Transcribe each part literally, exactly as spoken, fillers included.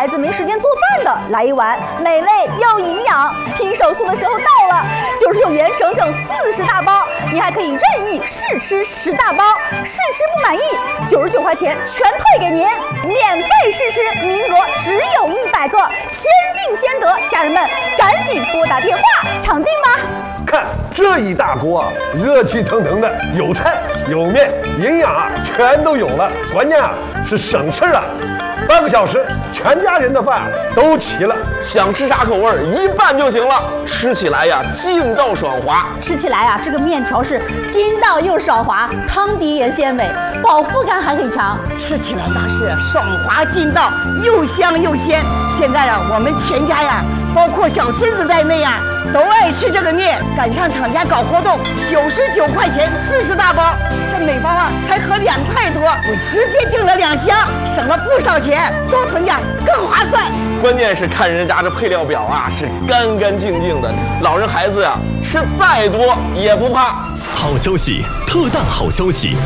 孩子没时间做饭的，来一碗美味又营养。拼手速的时候到了，九十九元整整四十大包，你还可以任意试吃十大包，试吃不满意，九十九块钱全退给您，免费试吃，名额只有一百个，先定先得，家人们赶紧拨打电话抢订吧！ 看这一大锅啊，热气腾腾的，有菜有面，营养啊全都有了，关键啊是省事啊。半个小时，全家人的饭都齐了。 想吃啥口味儿，一拌就行了。吃起来呀，劲道爽滑。 吃起来啊，这个面条是筋道又爽滑，汤底也鲜美，饱腹感还很强。 吃起来那是爽滑劲道，又香又鲜。现在啊，我们全家呀，包括小孙子在内呀，都爱吃这个面。赶上厂家搞活动，九十九块钱四十大包，这每包啊才合两块多，我直接订了两箱，省了不少钱，多囤点更划算。 关键是看人家这配料表啊，是干干净净的，老人孩子呀、啊、吃再多也不怕。 好消息，特大好消息！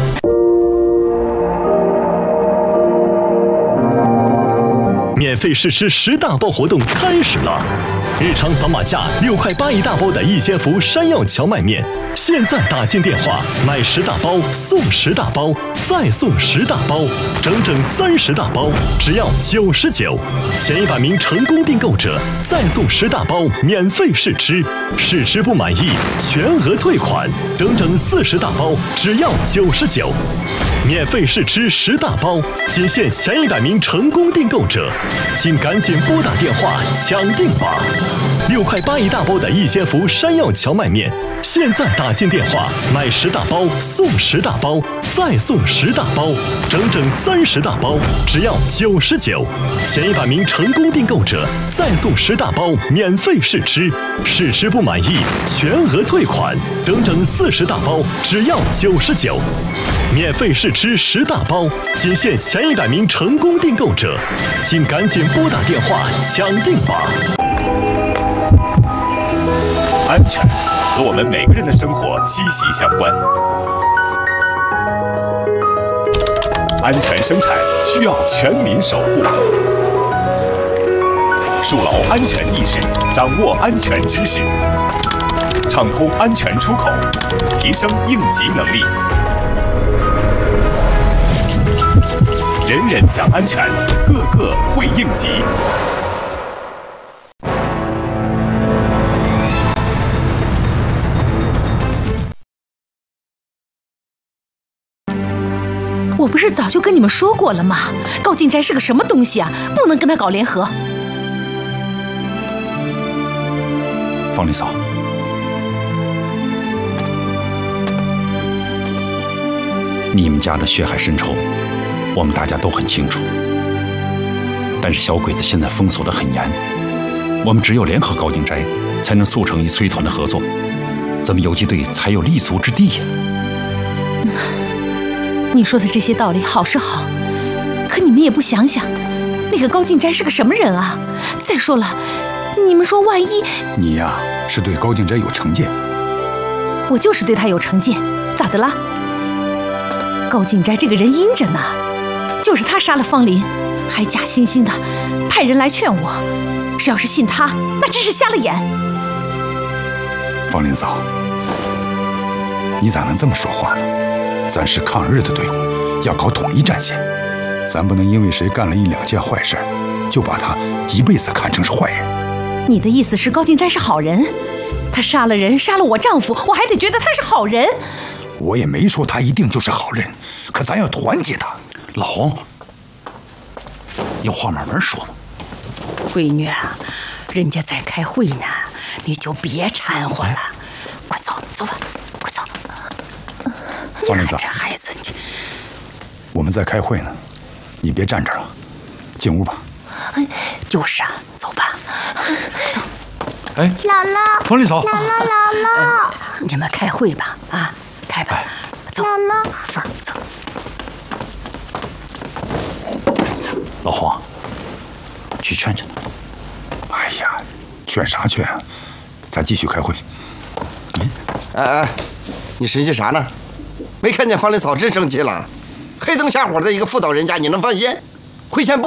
免费试吃十大包活动开始了！日常扫码价六块八一大包的一千伏山药荞麦面，现在打进电话买十大包送十大包，再送十大包，整整三十大包，只要九十九。前一百名成功订购者再送十大包免费试吃，试吃不满意全额退款，整整四十大包，只要九十九。免费试吃十大包，仅限前一百名成功订购者，请赶紧拨打电话抢订吧！六块八一大包的一千伏山药荞麦面，现在打进电话买十大包送十大包，再送十大包，整整三十大包，只要九十九。前一百名成功订购者再送十大包免费试吃，试吃不满意全额退款，整整四十大包，只要九十九。免费试吃十大包，仅限前一百名成功订购者，请赶紧拨打电话抢订吧！ 安全和我们每个人的生活息息相关，安全生产需要全民守护。树牢安全意识，掌握安全知识，畅通安全出口，提升应急能力。人人讲安全，个个会应急。 我不是早就跟你们说过了吗？高进斋是个什么东西啊，不能跟他搞联合。 方丽嫂，你们家的血海深仇，我们大家都很清楚。但是小鬼子现在封锁得很严，我们只有联合高进斋，才能促成与崔团的合作，咱们游击队才有立足之地呀。 嗯你说的这些道理好是好，可你们也不想想，那个高进斋是个什么人啊？再说了，你们说万一…… 你呀，是对高进斋有成见。 我就是对他有成见，咋的啦？高进斋这个人阴着呢，就是他杀了方林，还假惺惺的派人来劝我，只要是信他，那真是瞎了眼。 方林嫂，你咋能这么说话呢？咱是抗日的队伍，要搞统一战线，咱不能因为谁干了一两件坏事，就把他一辈子看成是坏人。 你的意思是高进斋是好人？他杀了人，杀了我丈夫，我还得觉得他是好人？ 我也没说他一定就是好人，可咱要团结他。 老洪，有话慢慢说嘛。 闺女啊，人家在开会呢，你就别掺和了。快走，走吧，快走。 方林嫂， 这孩子，这我们在开会呢，你别站着了，进屋吧。 就是啊，走吧，走。 哎， 姥姥， 方林嫂， 姥姥，姥姥， 你们开会吧，啊，开吧，走。 姥姥， 凤儿，走。 老洪，去劝劝他。哎呀，劝啥劝啊？咱继续开会。 嗯，哎哎，你生气啥呢？没看见方林嫂真生气了？黑灯瞎火的一个妇道人家，你能放心？回钱不